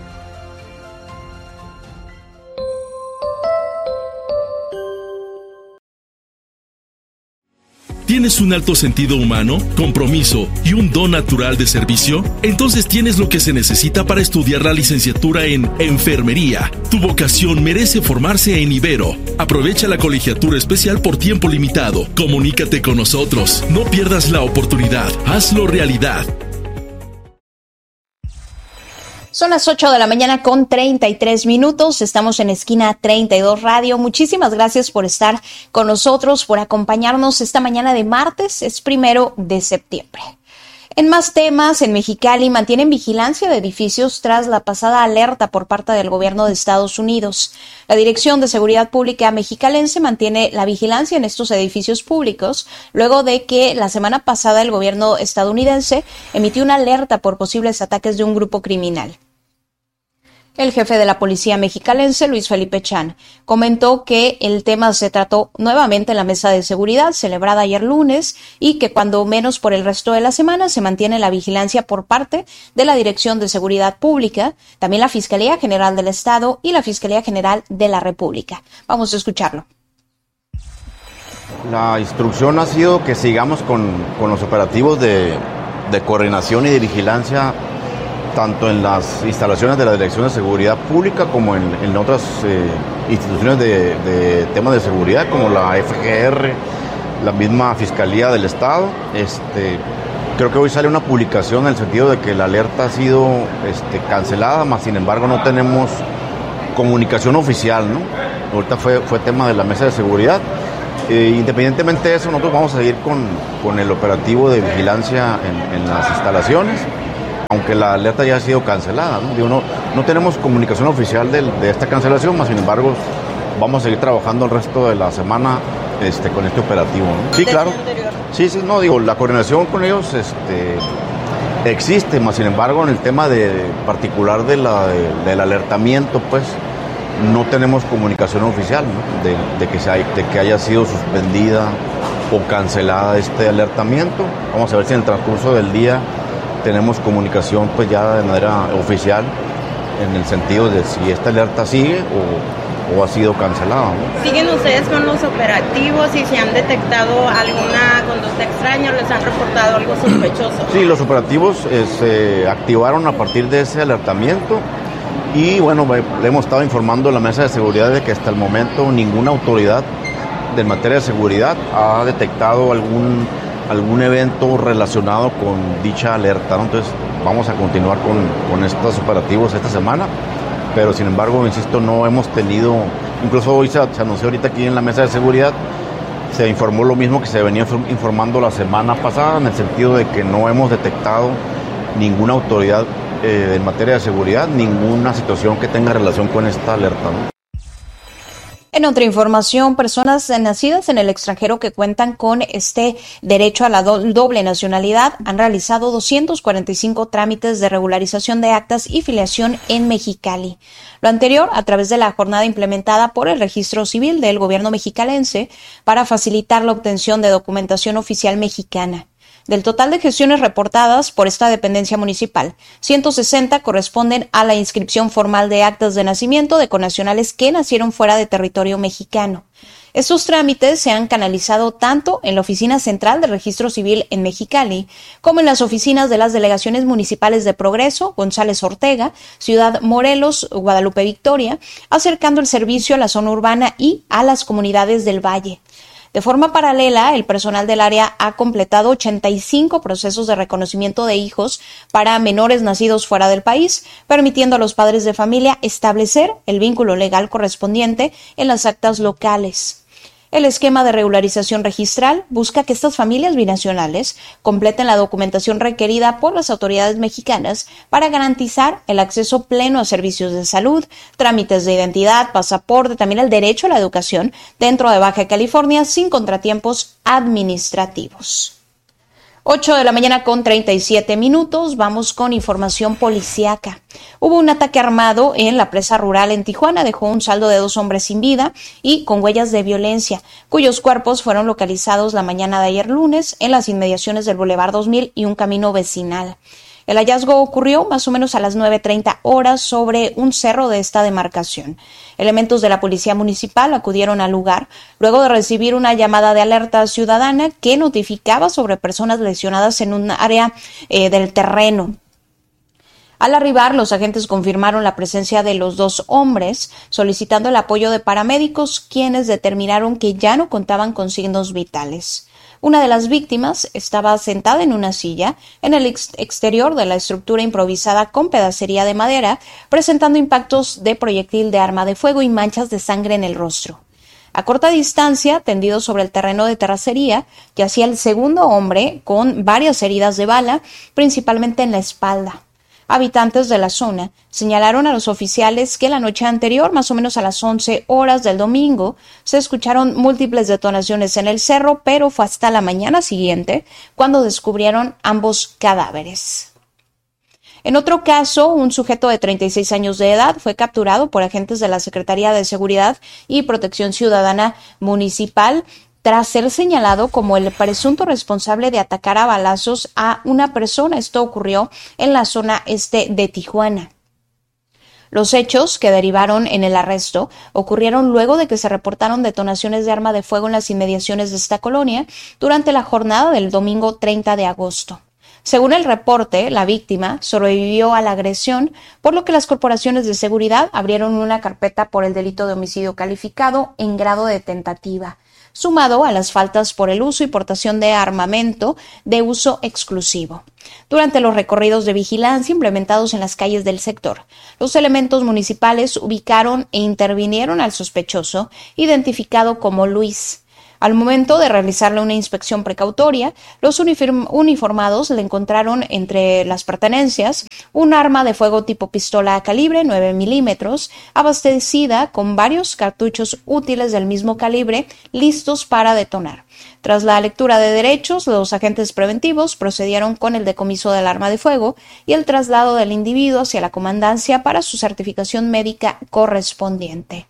¿Tienes un alto sentido humano, compromiso y un don natural de servicio? Entonces tienes lo que se necesita para estudiar la licenciatura en Enfermería. Tu vocación merece formarse en Ibero. Aprovecha la colegiatura especial por tiempo limitado. Comunícate con nosotros. No pierdas la oportunidad. Hazlo realidad. Son las ocho de la mañana con treinta y tres minutos. Estamos en Esquina treinta y dos Radio. Muchísimas gracias por estar con nosotros, por acompañarnos esta mañana de martes. Es primero de septiembre. En más temas, en Mexicali mantienen vigilancia de edificios tras la pasada alerta por parte del gobierno de Estados Unidos. La Dirección de Seguridad Pública mexicalense mantiene la vigilancia en estos edificios públicos luego de que la semana pasada el gobierno estadounidense emitió una alerta por posibles ataques de un grupo criminal. El jefe de la policía mexicalense, Luis Felipe Chan, comentó que el tema se trató nuevamente en la mesa de seguridad celebrada ayer lunes y que cuando menos por el resto de la semana se mantiene la vigilancia por parte de la Dirección de Seguridad Pública, también la Fiscalía General del Estado y la Fiscalía General de la República. Vamos a escucharlo. La instrucción ha sido que sigamos con, con los operativos de, de coordinación y de vigilancia tanto en las instalaciones de la Dirección de Seguridad Pública como en, en otras eh, instituciones de, de temas de seguridad como la F G R, la misma Fiscalía del Estado. Este, creo que hoy sale una publicación en el sentido de que la alerta ha sido este, cancelada, mas sin embargo no tenemos comunicación oficial, ¿no? Ahorita fue, fue tema de la mesa de seguridad. Eh, independientemente de eso, nosotros vamos a seguir con, con el operativo de vigilancia en, en las instalaciones, aunque la alerta ya ha sido cancelada, ¿no? Digo, no, no tenemos comunicación oficial de, de esta cancelación, más sin embargo vamos a seguir trabajando el resto de la semana este, con este operativo, ¿no? Sí, claro. Sí, sí, no, digo, la coordinación con ellos este, existe, más sin embargo en el tema de, particular de la, de, del alertamiento, pues no tenemos comunicación oficial, ¿no? de, de, que se hay, de que haya sido suspendida o cancelada este alertamiento. Vamos a ver si en el transcurso del día tenemos comunicación pues ya de manera oficial en el sentido de si esta alerta sigue o, o ha sido cancelada, ¿no? ¿Siguen ustedes con los operativos y si han detectado alguna conducta extraña o les han reportado algo sospechoso? Sí, los operativos eh, se activaron a partir de ese alertamiento y bueno, le hemos estado informando a la mesa de seguridad de que hasta el momento ninguna autoridad de materia de seguridad ha detectado algún algún evento relacionado con dicha alerta, ¿no? Entonces vamos a continuar con, con estos operativos esta semana, pero sin embargo, insisto, no hemos tenido, incluso hoy se, se anunció ahorita aquí en la mesa de seguridad, se informó lo mismo que se venía informando la semana pasada, en el sentido de que no hemos detectado ninguna autoridad eh, en materia de seguridad, ninguna situación que tenga relación con esta alerta, ¿no? En otra información, personas nacidas en el extranjero que cuentan con este derecho a la do- doble nacionalidad han realizado doscientos cuarenta y cinco trámites de regularización de actas y filiación en Mexicali. Lo anterior a través de la jornada implementada por el Registro Civil del gobierno mexicalense para facilitar la obtención de documentación oficial mexicana. Del total de gestiones reportadas por esta dependencia municipal, ciento sesenta corresponden a la inscripción formal de actas de nacimiento de connacionales que nacieron fuera de territorio mexicano. Estos trámites se han canalizado tanto en la Oficina Central de Registro Civil en Mexicali como en las oficinas de las delegaciones municipales de Progreso, González Ortega, Ciudad Morelos, Guadalupe Victoria, acercando el servicio a la zona urbana y a las comunidades del Valle. De forma paralela, el personal del área ha completado ochenta y cinco procesos de reconocimiento de hijos para menores nacidos fuera del país, permitiendo a los padres de familia establecer el vínculo legal correspondiente en las actas locales. El esquema de regularización registral busca que estas familias binacionales completen la documentación requerida por las autoridades mexicanas para garantizar el acceso pleno a servicios de salud, trámites de identidad, pasaporte, también el derecho a la educación dentro de Baja California sin contratiempos administrativos. ocho de la mañana con treinta y siete minutos, vamos con información policíaca. Hubo un ataque armado en la presa rural en Tijuana, dejó un saldo de dos hombres sin vida y con huellas de violencia, cuyos cuerpos fueron localizados la mañana de ayer lunes en las inmediaciones del Boulevard dos mil y un camino vecinal. El hallazgo ocurrió más o menos a las nueve treinta horas sobre un cerro de esta demarcación. Elementos de la Policía Municipal acudieron al lugar luego de recibir una llamada de alerta ciudadana que notificaba sobre personas lesionadas en un área eh, del terreno. Al arribar, los agentes confirmaron la presencia de los dos hombres, solicitando el apoyo de paramédicos, quienes determinaron que ya no contaban con signos vitales. Una de las víctimas estaba sentada en una silla en el ex- exterior de la estructura improvisada con pedacería de madera, presentando impactos de proyectil de arma de fuego y manchas de sangre en el rostro. A corta distancia, tendido sobre el terreno de terracería, yacía el segundo hombre con varias heridas de bala, principalmente en la espalda. Habitantes de la zona señalaron a los oficiales que la noche anterior, más o menos a las once horas del domingo, se escucharon múltiples detonaciones en el cerro, pero fue hasta la mañana siguiente cuando descubrieron ambos cadáveres. En otro caso, un sujeto de treinta y seis años de edad fue capturado por agentes de la Secretaría de Seguridad y Protección Ciudadana Municipal tras ser señalado como el presunto responsable de atacar a balazos a una persona. Esto ocurrió en la zona este de Tijuana. Los hechos que derivaron en el arresto ocurrieron luego de que se reportaron detonaciones de arma de fuego en las inmediaciones de esta colonia durante la jornada del domingo treinta de agosto. Según el reporte, la víctima sobrevivió a la agresión, por lo que las corporaciones de seguridad abrieron una carpeta por el delito de homicidio calificado en grado de tentativa, sumado a las faltas por el uso y portación de armamento de uso exclusivo. Durante los recorridos de vigilancia implementados en las calles del sector, los elementos municipales ubicaron e intervinieron al sospechoso, identificado como Luis. Al momento de realizarle una inspección precautoria, los uniformados le encontraron entre las pertenencias un arma de fuego tipo pistola a calibre nueve milímetros, abastecida con varios cartuchos útiles del mismo calibre listos para detonar. Tras la lectura de derechos, los agentes preventivos procedieron con el decomiso del arma de fuego y el traslado del individuo hacia la comandancia para su certificación médica correspondiente.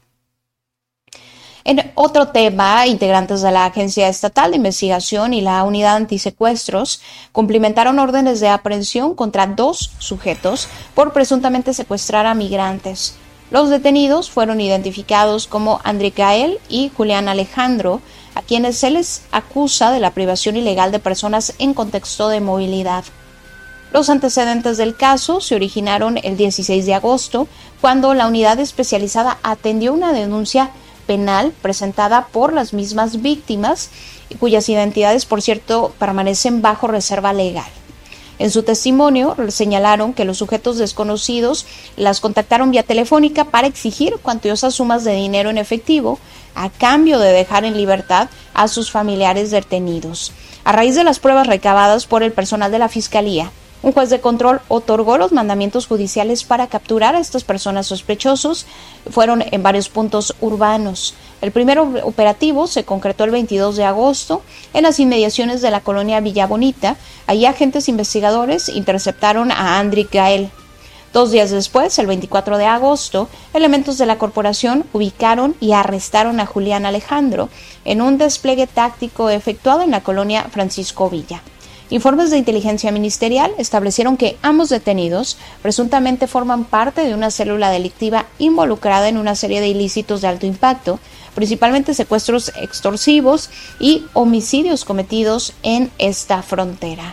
En otro tema, integrantes de la Agencia Estatal de Investigación y la Unidad Antisecuestros cumplimentaron órdenes de aprehensión contra dos sujetos por presuntamente secuestrar a migrantes. Los detenidos fueron identificados como André Gael y Julián Alejandro, a quienes se les acusa de la privación ilegal de personas en contexto de movilidad. Los antecedentes del caso se originaron el dieciséis de agosto, cuando la unidad especializada atendió una denuncia penal presentada por las mismas víctimas, cuyas identidades, por cierto, permanecen bajo reserva legal. En su testimonio señalaron que los sujetos desconocidos las contactaron vía telefónica para exigir cuantiosas sumas de dinero en efectivo a cambio de dejar en libertad a sus familiares detenidos. A raíz de las pruebas recabadas por el personal de la Fiscalía, un juez de control otorgó los mandamientos judiciales para capturar a estas personas sospechosos. Fueron en varios puntos urbanos. El primer operativo se concretó el veintidós de agosto en las inmediaciones de la colonia Villa Bonita. Allí agentes investigadores interceptaron a André Gael. Dos días después, el veinticuatro de agosto, elementos de la corporación ubicaron y arrestaron a Julián Alejandro en un despliegue táctico efectuado en la colonia Francisco Villa. Informes de inteligencia ministerial establecieron que ambos detenidos presuntamente forman parte de una célula delictiva involucrada en una serie de ilícitos de alto impacto, principalmente secuestros extorsivos y homicidios cometidos en esta frontera.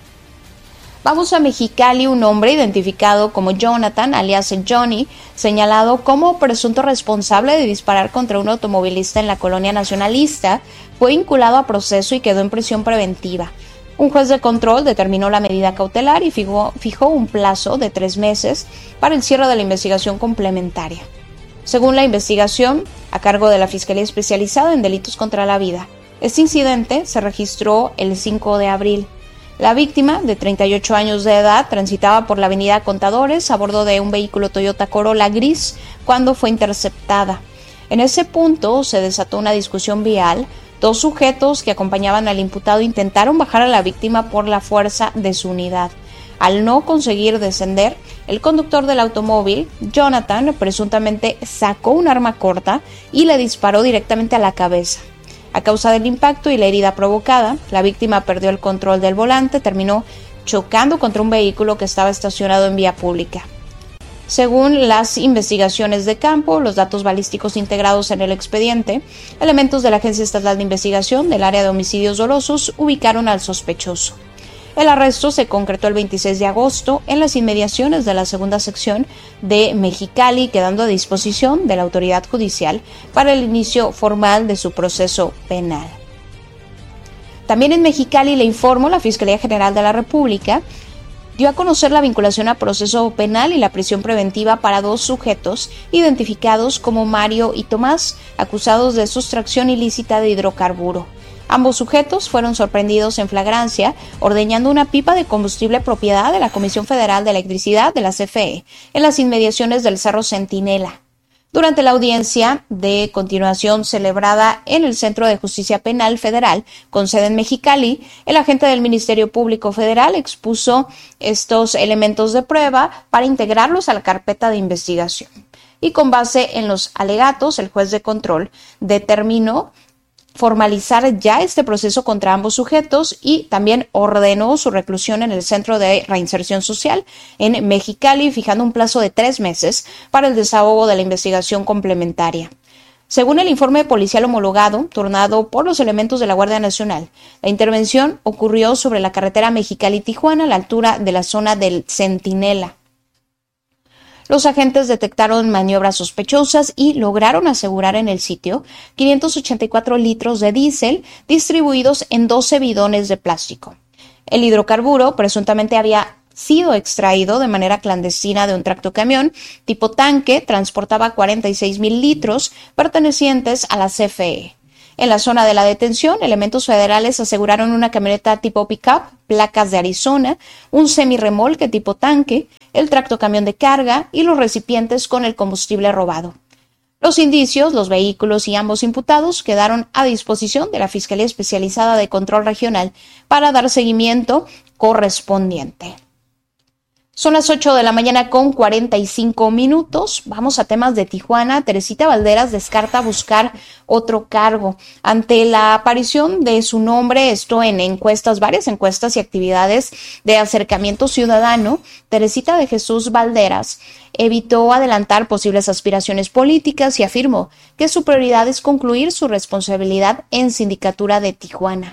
Vamos a Mexicali. Un hombre identificado como Jonathan, alias Johnny, señalado como presunto responsable de disparar contra un automovilista en la colonia nacionalista, fue vinculado a proceso y quedó en prisión preventiva. Un juez de control determinó la medida cautelar y fijó, fijó un plazo de tres meses para el cierre de la investigación complementaria. Según la investigación, a cargo de la Fiscalía Especializada en Delitos contra la Vida, este incidente se registró el cinco de abril. La víctima, de treinta y ocho años de edad, transitaba por la avenida Contadores a bordo de un vehículo Toyota Corolla gris cuando fue interceptada. En ese punto se desató una discusión vial. Dos sujetos que acompañaban al imputado intentaron bajar a la víctima por la fuerza de su unidad. Al no conseguir descender, el conductor del automóvil, Jonathan, presuntamente sacó un arma corta y le disparó directamente a la cabeza. A causa del impacto y la herida provocada, la víctima perdió el control del volante, terminó chocando contra un vehículo que estaba estacionado en vía pública. Según las investigaciones de campo, los datos balísticos integrados en el expediente, elementos de la Agencia Estatal de Investigación del área de homicidios dolosos ubicaron al sospechoso. El arresto se concretó el veintiséis de agosto en las inmediaciones de la segunda sección de Mexicali, quedando a disposición de la autoridad judicial para el inicio formal de su proceso penal. También en Mexicali, le informó la Fiscalía General de la República, dio a conocer la vinculación a proceso penal y la prisión preventiva para dos sujetos identificados como Mario y Tomás, acusados de sustracción ilícita de hidrocarburo. Ambos sujetos fueron sorprendidos en flagrancia ordeñando una pipa de combustible propiedad de la Comisión Federal de Electricidad de la C F E en las inmediaciones del Cerro Centinela. Durante la audiencia de continuación celebrada en el Centro de Justicia Penal Federal, con sede en Mexicali, el agente del Ministerio Público Federal expuso estos elementos de prueba para integrarlos a la carpeta de investigación. Y con base en los alegatos, el juez de control determinó formalizar ya este proceso contra ambos sujetos y también ordenó su reclusión en el Centro de Reinserción Social en Mexicali, fijando un plazo de tres meses para el desahogo de la investigación complementaria. Según el informe policial homologado, turnado por los elementos de la Guardia Nacional, la intervención ocurrió sobre la carretera Mexicali-Tijuana a la altura de la zona del Centinela. Los agentes detectaron maniobras sospechosas y lograron asegurar en el sitio quinientos ochenta y cuatro litros de diésel distribuidos en doce bidones de plástico. El hidrocarburo presuntamente había sido extraído de manera clandestina de un tractocamión tipo tanque, transportaba cuarenta y seis mil litros pertenecientes a la C F E. En la zona de la detención, elementos federales aseguraron una camioneta tipo pick-up, placas de Arizona, un semirremolque tipo tanque, el tractocamión de carga y los recipientes con el combustible robado. Los indicios, los vehículos y ambos imputados quedaron a disposición de la Fiscalía Especializada de Control Regional para dar seguimiento correspondiente. Son las ocho de la mañana con cuarenta y cinco minutos. Vamos a temas de Tijuana. Teresita Valderas descarta buscar otro cargo. Ante la aparición de su nombre, esto en encuestas, varias encuestas y actividades de acercamiento ciudadano, Teresita de Jesús Valderas evitó adelantar posibles aspiraciones políticas y afirmó que su prioridad es concluir su responsabilidad en Sindicatura de Tijuana.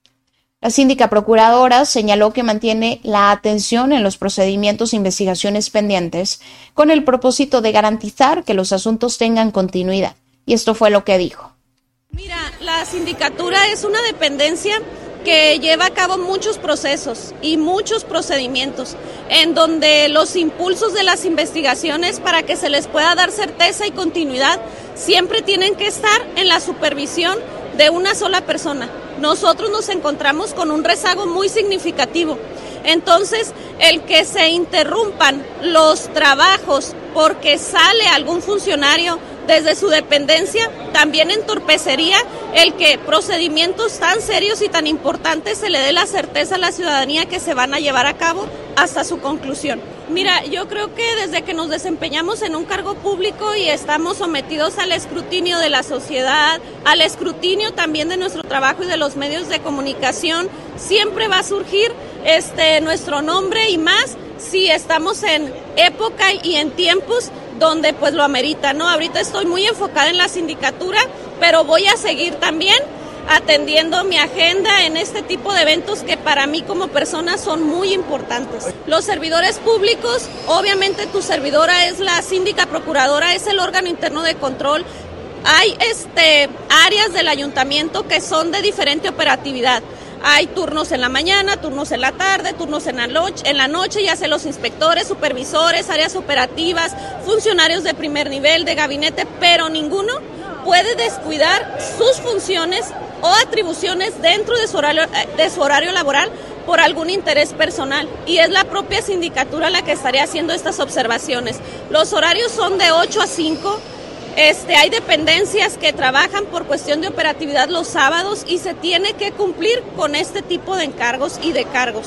La síndica procuradora señaló que mantiene la atención en los procedimientos e investigaciones pendientes con el propósito de garantizar que los asuntos tengan continuidad. Y esto fue lo que dijo. Mira, la sindicatura es una dependencia que lleva a cabo muchos procesos y muchos procedimientos, en donde los impulsos de las investigaciones para que se les pueda dar certeza y continuidad siempre tienen que estar en la supervisión de una sola persona. Nosotros nos encontramos con un rezago muy significativo. Entonces, el que se interrumpan los trabajos porque sale algún funcionario desde su dependencia también entorpecería el que procedimientos tan serios y tan importantes se le dé la certeza a la ciudadanía que se van a llevar a cabo hasta su conclusión. Mira, yo creo que desde que nos desempeñamos en un cargo público y estamos sometidos al escrutinio de la sociedad, al escrutinio también de nuestro trabajo y de los medios de comunicación, siempre va a surgir este nuestro nombre y más si estamos en época y en tiempos donde pues lo amerita, ¿no? Ahorita estoy muy enfocada en la sindicatura, pero voy a seguir también atendiendo mi agenda en este tipo de eventos que para mí como persona son muy importantes. Los servidores públicos, obviamente tu servidora es la síndica procuradora, es el órgano interno de control. Hay este, áreas del ayuntamiento que son de diferente operatividad. Hay turnos en la mañana, turnos en la tarde, turnos en la noche, en la noche ya sea los inspectores, supervisores, áreas operativas, funcionarios de primer nivel, de gabinete, pero ninguno puede descuidar sus funciones o atribuciones dentro de su horario, de su horario laboral por algún interés personal. Y es la propia sindicatura la que estaría haciendo estas observaciones. Los horarios son de ocho a cinco. Este, hay dependencias que trabajan por cuestión de operatividad los sábados y se tiene que cumplir con este tipo de encargos y de cargos.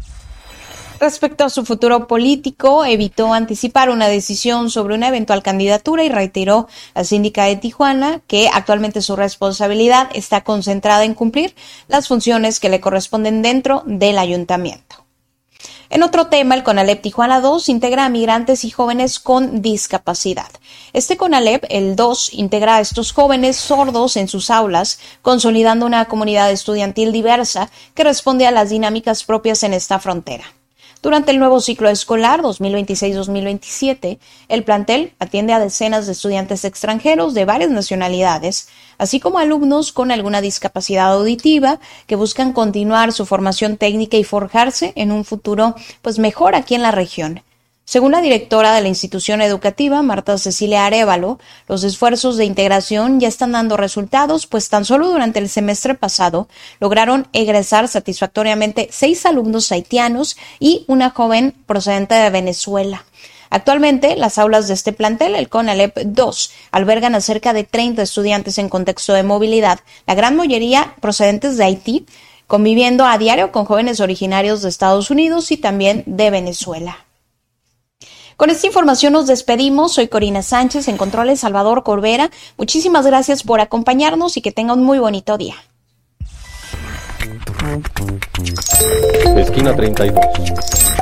Respecto a su futuro político, evitó anticipar una decisión sobre una eventual candidatura y reiteró a síndica de Tijuana que actualmente su responsabilidad está concentrada en cumplir las funciones que le corresponden dentro del ayuntamiento. En otro tema, el CONALEP Tijuana dos integra a migrantes y jóvenes con discapacidad. Este CONALEP, el dos, integra a estos jóvenes sordos en sus aulas, consolidando una comunidad estudiantil diversa que responde a las dinámicas propias en esta frontera. Durante el nuevo ciclo escolar dos mil veintiséis dos mil veintisiete, el plantel atiende a decenas de estudiantes extranjeros de varias nacionalidades, así como alumnos con alguna discapacidad auditiva que buscan continuar su formación técnica y forjarse en un futuro pues mejor aquí en la región. Según la directora de la institución educativa, Marta Cecilia Arévalo, los esfuerzos de integración ya están dando resultados, pues tan solo durante el semestre pasado lograron egresar satisfactoriamente seis alumnos haitianos y una joven procedente de Venezuela. Actualmente, las aulas de este plantel, el CONALEP dos, albergan a cerca de treinta estudiantes en contexto de movilidad, la gran mayoría procedentes de Haití, conviviendo a diario con jóvenes originarios de Estados Unidos y también de Venezuela. Con esta información nos despedimos. Soy Corina Sánchez, en controles Salvador Corbera. Muchísimas gracias por acompañarnos y que tenga un muy bonito día. Esquina treinta y dos.